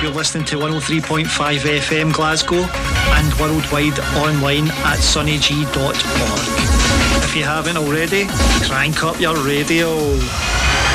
You're listening to 103.5 FM Glasgow and worldwide online at sunnyg.org. If you haven't already, crank up your radio.